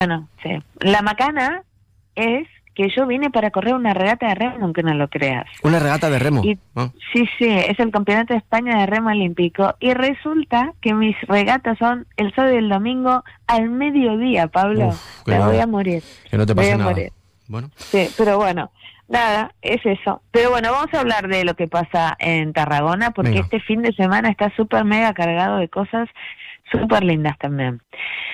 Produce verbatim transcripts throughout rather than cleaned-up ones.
Bueno, sí. La macana es que yo vine para correr una regata de remo, aunque no lo creas. ¿Una regata de remo? Y, oh. Sí, sí, es el Campeonato de España de Remo Olímpico. Y resulta que mis regatas son el sábado y el domingo al mediodía, Pablo. Uf, Me bien. voy a morir. Que no te pase nada. Morir. Bueno. Sí, pero bueno, nada, es eso. Pero bueno, vamos a hablar de lo que pasa en Tarragona, porque Venga. este fin de semana está súper mega cargado de cosas súper lindas también.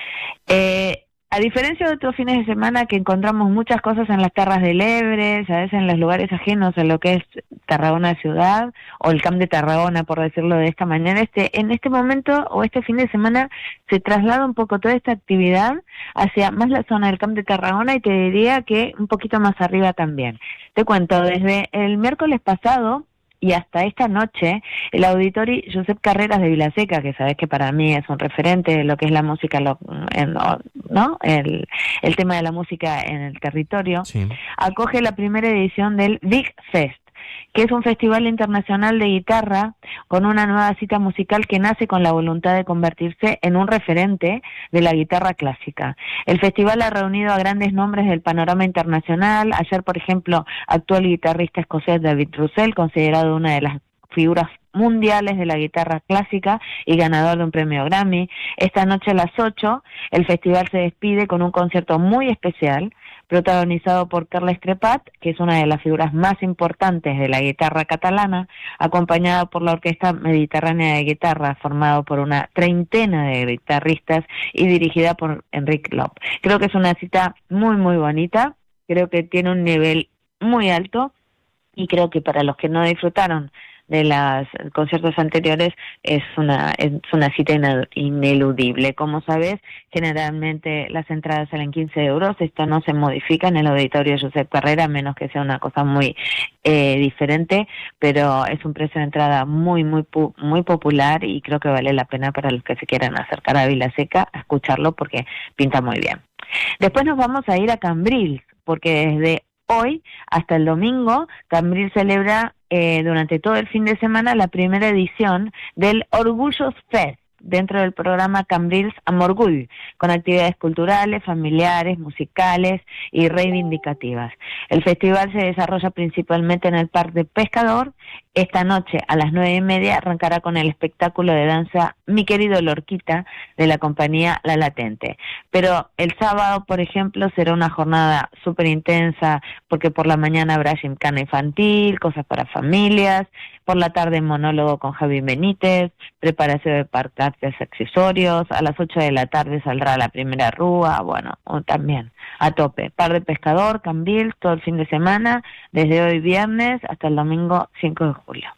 Eh... A diferencia de otros fines de semana que encontramos muchas cosas en las terras del Ebre, a veces en los lugares ajenos a lo que es Tarragona ciudad, o el Camp de Tarragona, por decirlo de esta manera, este, en este momento o este fin de semana se traslada un poco toda esta actividad hacia más la zona del Camp de Tarragona y te diría que un poquito más arriba también. Te cuento, desde el miércoles pasado y hasta esta noche, el Auditori Josep Carreras de Vilaseca, que sabes que para mí es un referente de lo que es la música, lo, en, ¿no? El, el tema de la música en el territorio, sí. acoge la primera edición del Big Fest, que es un festival internacional de guitarra con una nueva cita musical que nace con la voluntad de convertirse en un referente de la guitarra clásica. El festival ha reunido a grandes nombres del panorama internacional. Ayer, por ejemplo, actuó el guitarrista escocés David Russell, considerado una de las figuras mundiales de la guitarra clásica y ganador de un premio Grammy. Esta noche a las ocho, el festival se despide con un concierto muy especial, protagonizado por Carles Trepat, que es una de las figuras más importantes de la guitarra catalana, acompañada por la Orquesta Mediterránea de Guitarra, formado por una treintena de guitarristas y dirigida por Enric Lop. Creo que es una cita muy, muy bonita, creo que tiene un nivel muy alto y creo que para los que no disfrutaron de los conciertos anteriores es una es una cita ineludible. Como sabes, generalmente las entradas salen quince euros, esto no se modifica en el Auditorio Josep Carrera, a menos que sea una cosa muy eh, diferente, pero es un precio de entrada muy muy muy popular y creo que vale la pena para los que se quieran acercar a Vilaseca a escucharlo porque pinta muy bien. Después nos vamos a ir a Cambrils, porque desde hoy hasta el domingo Cambrils celebra eh, durante todo el fin de semana la primera edición del Orgullos Fest dentro del programa Cambrils amb Orgull, con actividades culturales, familiares, musicales y reivindicativas. El festival se desarrolla principalmente en el Parque Pescador. Esta noche a las nueve y media arrancará con el espectáculo de danza Mi Querido Lorquita de la compañía La Latente. Pero el sábado, por ejemplo, será una jornada súper intensa porque por la mañana habrá gimcana infantil, cosas para familias, por la tarde monólogo con Javi Benítez, preparación de parcantes accesorios, a las ocho de la tarde saldrá la primera rúa, bueno, también a tope. Par de Pescador, Cambrils, todo el fin de semana, desde hoy viernes hasta el domingo cinco de julio.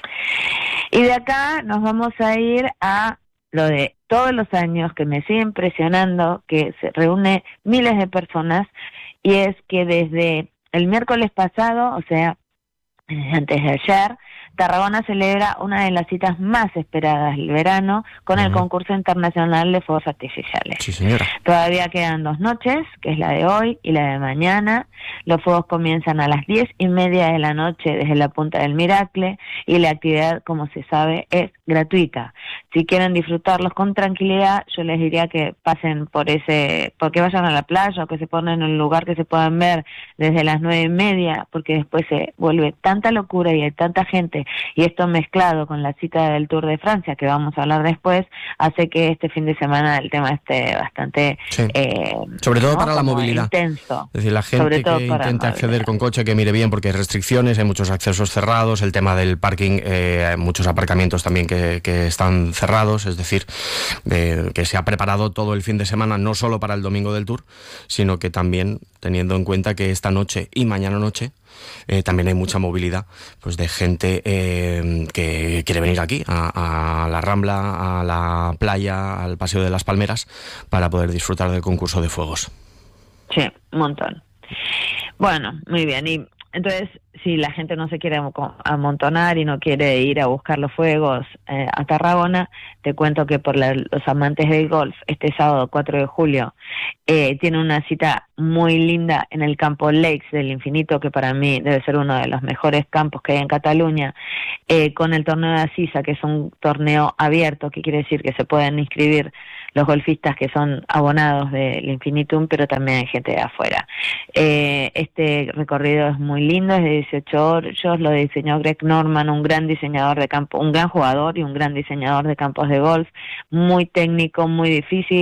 Y de acá nos vamos a ir a lo de todos los años que me sigue impresionando, que se reúne miles de personas, y es que desde el miércoles pasado, o sea, antes de ayer, Tarragona celebra una de las citas más esperadas del verano con uh-huh. el concurso internacional de fuegos artificiales. Sí, señora. Todavía quedan dos noches, que es la de hoy y la de mañana. Los fuegos comienzan a las diez y media de la noche desde la Punta del Miracle y la actividad, como se sabe, es gratuita. Si quieren disfrutarlos con tranquilidad, yo les diría que pasen por ese, porque vayan a la playa o que se pongan en un lugar que se puedan ver desde las nueve y media, porque después se vuelve tanta locura y hay tanta gente. Y esto mezclado con la cita del Tour de Francia, que vamos a hablar después, hace que este fin de semana el tema esté bastante... Sí. Eh, sobre todo ¿no? para la Como movilidad. Intenso. Es decir, la gente que intenta acceder con coche, que mire bien, porque hay restricciones, hay muchos accesos cerrados, el tema del parking, eh, hay muchos aparcamientos también que, que están cerrados, es decir, de, que se ha preparado todo el fin de semana, no solo para el domingo del Tour, sino que también teniendo en cuenta que esta noche y mañana noche Eh, también hay mucha movilidad pues de gente eh, que quiere venir aquí a, a la Rambla, a la playa, al Paseo de las Palmeras para poder disfrutar del concurso de fuegos. Sí, un montón. Bueno, muy bien. Y entonces, si la gente no se quiere amontonar y no quiere ir a buscar los fuegos eh, a Tarragona, te cuento que por la, los amantes del golf, este sábado cuatro de julio, eh, tiene una cita muy linda en el campo Lakes del Infinito, que para mí debe ser uno de los mejores campos que hay en Cataluña, eh, con el torneo de Asisa, que es un torneo abierto, que quiere decir que se pueden inscribir los golfistas que son abonados del Infinitum, pero también hay gente de afuera. Eh, este recorrido es muy lindo, es de dieciocho hoyos, lo diseñó Greg Norman, un gran diseñador de campo, un gran jugador y un gran diseñador de campos de golf, muy técnico, muy difícil.